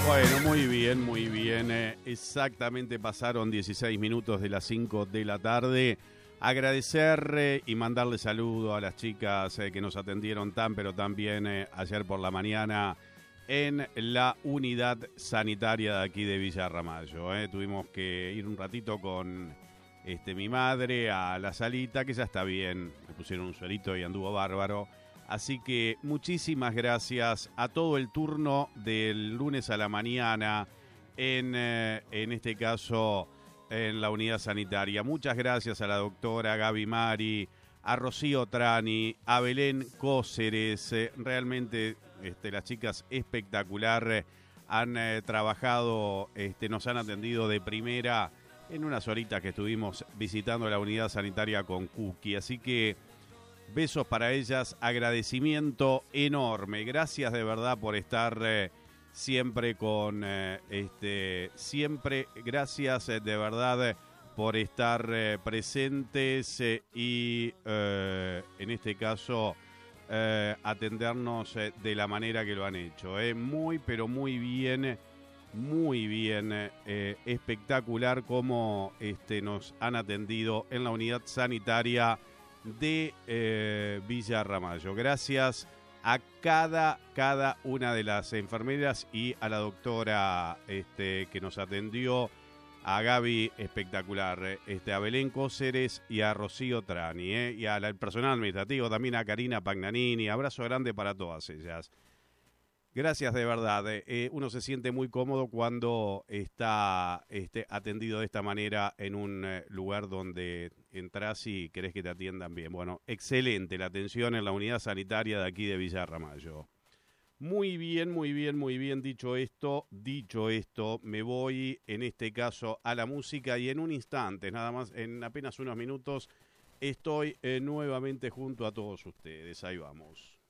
Bueno, muy bien. Exactamente pasaron 16 minutos de las 5 de la tarde. Agradecer y mandarle saludo a las chicas que nos atendieron pero tan bien ayer por la mañana en la unidad sanitaria de aquí de Villa Ramallo. Tuvimos que ir un ratito con mi madre a la salita, que ya está bien. Me pusieron un suerito y anduvo bárbaro. Así que muchísimas gracias a todo el turno del lunes a la mañana, en este caso en la unidad sanitaria. Muchas gracias a la doctora Gaby Mari, a Rocío Trani, a Belén Cóceres. Realmente las chicas espectacular han trabajado, nos han atendido de primera en unas horitas que estuvimos visitando la unidad sanitaria con Cookie. Así que besos para ellas, agradecimiento enorme. Gracias de verdad por estar siempre con siempre. Gracias de verdad por estar presentes y en este caso atendernos de la manera que lo han hecho. Muy, pero muy bien. Muy bien, espectacular cómo nos han atendido en la unidad sanitaria de Villa Ramallo. Gracias a cada una de las enfermeras y a la doctora que nos atendió, a Gaby, espectacular, a Belén Cóceres y a Rocío Trani, y al personal administrativo, también a Karina Pagnanini. Abrazo grande para todas ellas. Gracias de verdad. Uno se siente muy cómodo cuando está atendido de esta manera en un lugar donde entras y querés que te atiendan bien. Bueno, excelente la atención en la unidad sanitaria de aquí de Villa Ramallo. Muy bien. Dicho esto, me voy en este caso a la música y en un instante, nada más, en apenas unos minutos, estoy nuevamente junto a todos ustedes. Ahí vamos.